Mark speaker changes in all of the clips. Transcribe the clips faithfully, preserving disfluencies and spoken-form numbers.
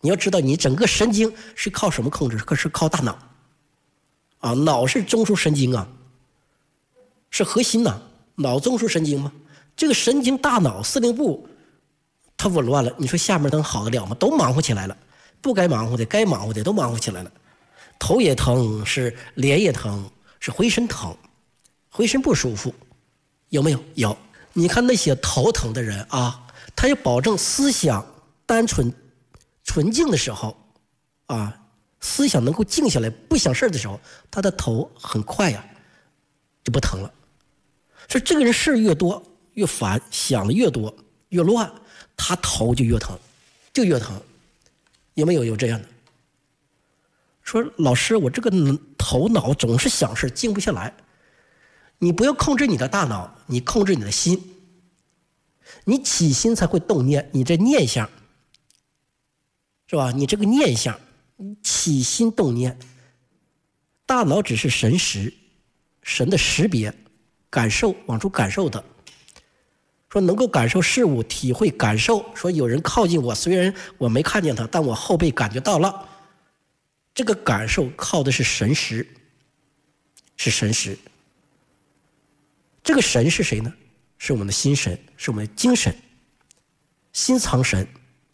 Speaker 1: 你要知道，你整个神经是靠什么控制？可是靠大脑啊，脑是中枢神经啊，是核心呐、啊，脑中枢神经嘛。这个神经大脑司令部它紊乱了，你说下面能好得了吗？都忙活起来了，不该忙活的该忙活的都忙活起来了，头也疼，是脸也疼，是浑身疼，浑身不舒服，有没有？有。你看那些头疼的人啊，他要保证思想单纯纯净的时候啊，思想能够静下来不想事的时候，他的头很快呀、啊、就不疼了。说这个人事越多越烦，想的越多越乱，他头就越疼，就越疼。有没有有这样的？说老师，我这个头脑总是想事，静不下来。你不要控制你的大脑，你控制你的心。你起心才会动念，你这念想是吧？你这个念想，起心动念，大脑只是神识，神的识别、感受，往出感受的。说能够感受事物，体会感受。说有人靠近我，虽然我没看见他，但我后背感觉到了。这个感受靠的是神识，是神识。这个神是谁呢？是我们的心神，是我们的精神，心藏神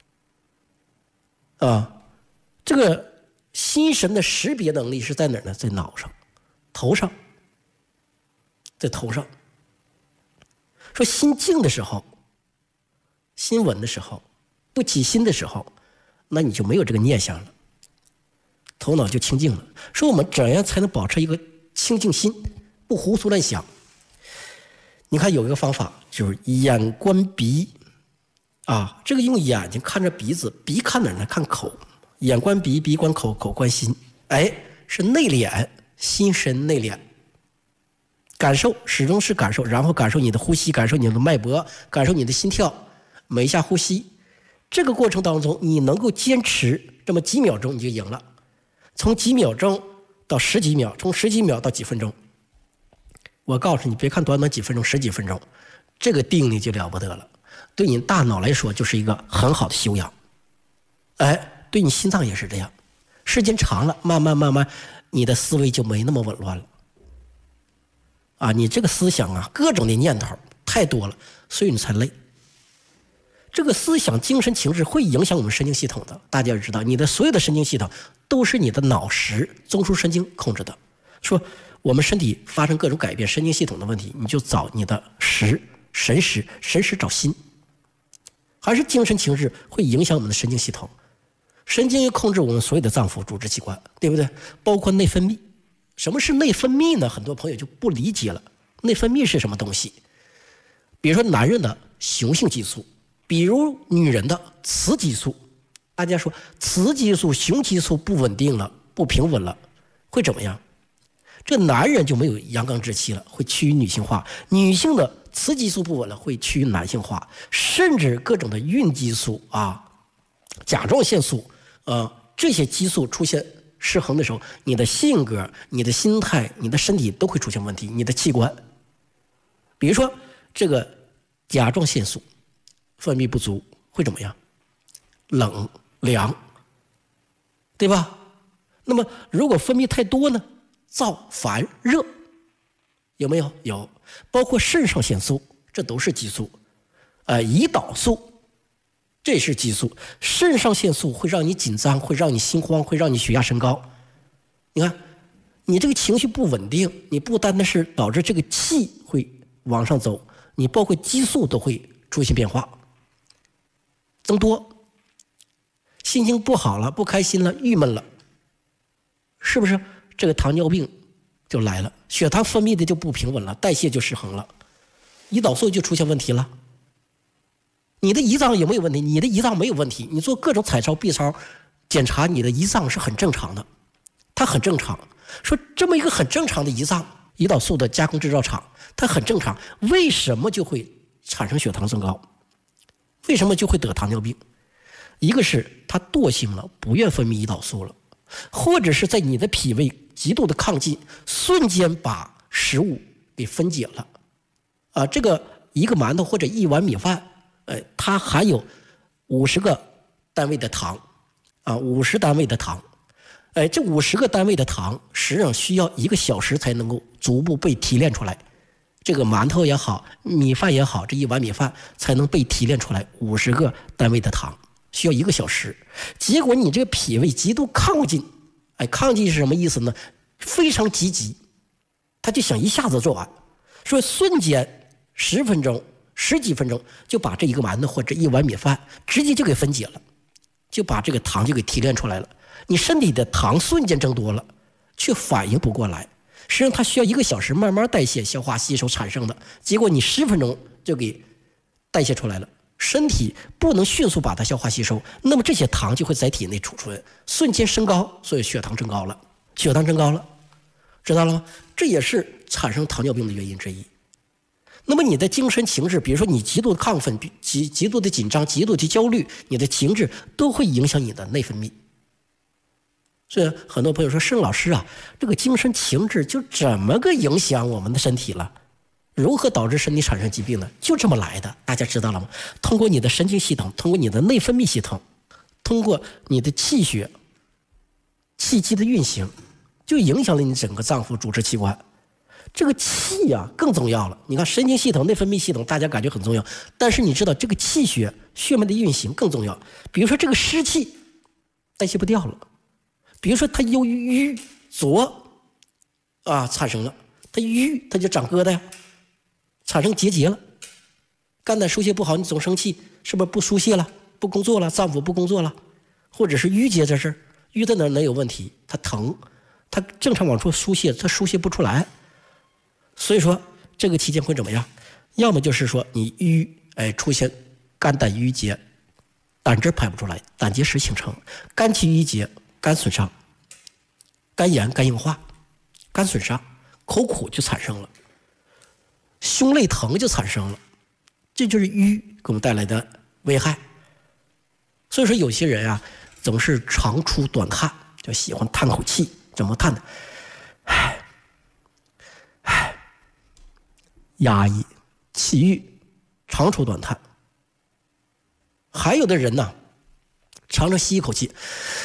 Speaker 1: 啊。这个心神的识别能力是在哪儿呢？在脑上，头上，在头上。说心静的时候，心稳的时候，不起心的时候，那你就没有这个念想了，头脑就清净了。说我们怎样才能保持一个清净心，不胡思乱想？你看有一个方法，就是眼观鼻啊，这个用眼睛看着鼻子，鼻看哪儿呢？看口。眼观鼻，鼻观口，口观心。哎，是内敛，心神内敛。感受始终是感受，然后感受你的呼吸，感受你的脉搏，感受你的心跳，每一下呼吸。这个过程当中，你能够坚持这么几秒钟，你就赢了。从几秒钟到十几秒，从十几秒到几分钟。我告诉你，别看短短几分钟，十几分钟，这个定力就了不得了。对你大脑来说，就是一个很好的修养。哎，对你心脏也是这样。时间长了，慢慢慢慢，你的思维就没那么紊乱了。啊，你这个思想啊，各种的念头太多了，所以你才累。这个思想、精神情志会影响我们神经系统的。大家要知道，你的所有的神经系统都是你的脑识、中枢神经控制的。说我们身体发生各种改变，神经系统的问题，你就找你的识、神识，神识找心。还是精神情志会影响我们的神经系统。神经控制我们所有的脏腑、组织器官，对不对？包括内分泌。什么是内分泌呢？很多朋友就不理解了。内分泌是什么东西？比如说男人的雄性激素，比如女人的雌激素。大家说雌激素、雄激素不稳定了，不平稳了，会怎么样？这男人就没有阳刚之气了，会趋于女性化；女性的雌激素不稳了，会趋于男性化，甚至各种的孕激素啊、甲状腺素呃这些激素出现失衡的时候，你的性格、你的心态、你的身体都会出现问题，你的器官。比如说这个甲状腺素分泌不足会怎么样？冷、凉，对吧？那么如果分泌太多呢？燥、烦、热，有没有？有。包括肾上腺素，这都是激素。呃，胰岛素，这是激素。肾上腺素会让你紧张，会让你心慌，会让你血压升高。你看，你这个情绪不稳定，你不单单是导致这个气会往上走，你包括激素都会出现变化，增多。心情不好了，不开心了，郁闷了，是不是？这个糖尿病就来了，血糖分泌的就不平稳了，代谢就失衡了，胰岛素就出现问题了。你的胰脏有没有问题？你的胰脏没有问题，你做各种彩超、B 超检查，你的胰脏是很正常的，它很正常。说这么一个很正常的胰脏，胰岛素的加工制造厂，它很正常，为什么就会产生血糖升高？为什么就会得糖尿病？一个是它惰性了，不愿分泌胰岛素了，或者是在你的脾胃极度的亢进，瞬间把食物给分解了。啊，这个一个馒头或者一碗米饭，呃，它含有五十个单位的糖， 啊，五十单位的糖。哎，这五十个单位的糖，实际上需要一个小时才能够逐步被提炼出来。这个馒头也好，米饭也好，这一碗米饭才能被提炼出来五十个单位的糖，需要一个小时。结果你这个脾胃极度亢进，哎，亢进是什么意思呢？非常积极，他就想一下子做完，说瞬间十分钟、十几分钟就把这一个馒头或者一碗米饭直接就给分解了，就把这个糖就给提炼出来了。你身体的糖瞬间增多了，却反应不过来。实际上它需要一个小时慢慢代谢、消化、吸收产生的，结果你十分钟就给代谢出来了。身体不能迅速把它消化吸收，那么这些糖就会在体内储存，瞬间升高，所以血糖增高了，血糖增高了，知道了吗？这也是产生糖尿病的原因之一。那么你的精神情志，比如说你极度的亢奋、极极度的紧张、极度的焦虑，你的情志都会影响你的内分泌。所以很多朋友说，盛老师啊，这个精神情志就怎么个影响我们的身体了？如何导致身体产生疾病呢？就这么来的，大家知道了吗？通过你的神经系统，通过你的内分泌系统，通过你的气血、气机的运行，就影响了你整个脏腑组织器官。这个气呀、啊、更重要了。你看神经系统、内分泌系统，大家感觉很重要，但是你知道这个气血血脉的运行更重要。比如说这个湿气代谢不掉了。比如说它由于瘀浊啊产生了，它瘀它就长疙瘩呀，产生结节了。肝胆疏泄不好，你总生气，是不是不疏泄了，不工作了，脏腑不工作了，或者是淤结这事，淤在哪哪有问题？它疼，它正常往出疏泄，它疏泄不出来。所以说这个期间会怎么样？要么就是说你淤，哎，出现肝胆淤结，胆汁排不出来，胆结石形成，肝气郁结。肝损伤、肝炎、肝硬化、肝损伤，口苦就产生了，胸肋疼就产生了，这就是瘀给我们带来的危害。所以说有些人啊，总是长出短叹，就喜欢叹口气，怎么叹的？唉，唉，压抑、气郁，长出短叹。还有的人呢，常常吸一口气。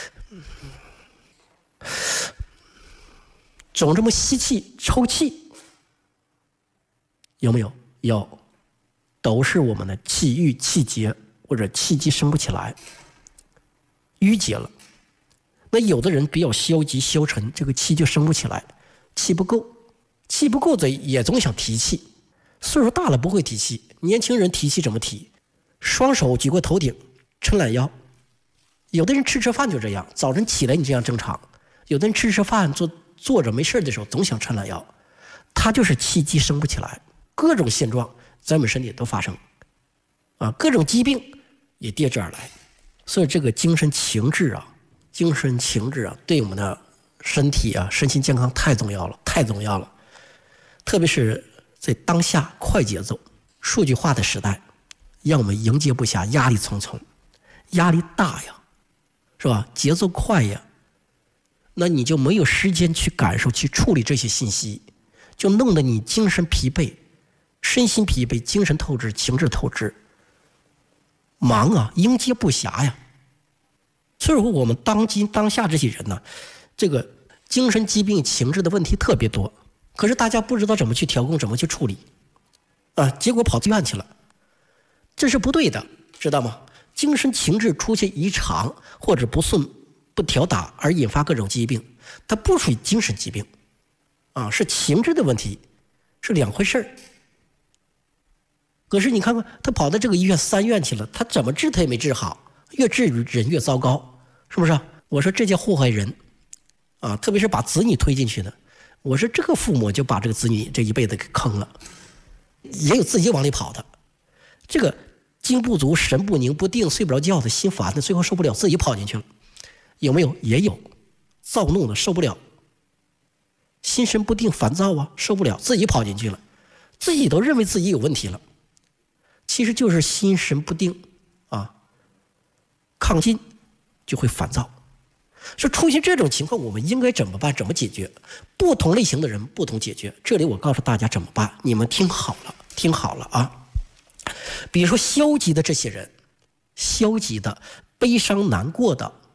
Speaker 1: 总这么吸气抽气，有没有？有，都是我们的气郁气结或者气机升不起来，淤结了。那有的人比较消极消沉，这个气就升不起来，气不够，气不够的也总想提气。岁数大了不会提气，年轻人提气怎么提？双手举过头顶，抻懒腰。有的人吃吃饭就这样，早晨起来你这样正常。有的人吃吃饭坐坐着没事的时候总想抻懒腰，他就是气机升不起来，各种现状在我们身体都发生，啊，各种疾病也叠这儿来。所以这个精神情志啊，精神情志啊，对我们的身体啊、身心健康太重要了，太重要了。特别是在当下快节奏、数据化的时代，让我们迎接不暇，压力重重，压力大呀，是吧？节奏快呀。那你就没有时间去感受、去处理这些信息，就弄得你精神疲惫、身心疲惫、精神透支、情志透支，忙啊，应接不暇呀。所以说，我们当今当下这些人呢，这个精神疾病、情志的问题特别多，可是大家不知道怎么去调控、怎么去处理，啊，结果跑医院去了，这是不对的，知道吗？精神情志出现异常或者不顺。不调打而引发各种疾病，它不属于精神疾病，啊，是情志的问题，是两回事儿。可是你看看，他跑到这个医院三院去了，他怎么治他也没治好，越治人越糟糕，是不是？我说这叫祸害人，啊，特别是把子女推进去的。我说这个父母就把这个子女这一辈子给坑了，也有自己往里跑的，这个精不足、神不宁、不定、睡不着觉的、心烦的，最后受不了自己跑进去了。有没有？也有，躁怒的受不了，心神不定、烦躁啊，受不了，自己跑进去了，自己都认为自己有问题了，其实就是心神不定啊，亢进就会烦躁。说出现这种情况，我们应该怎么办？怎么解决？不同类型的人不同解决。这里我告诉大家怎么办，你们听好了，听好了啊！比如说消极的这些人，消极的、悲伤难过的。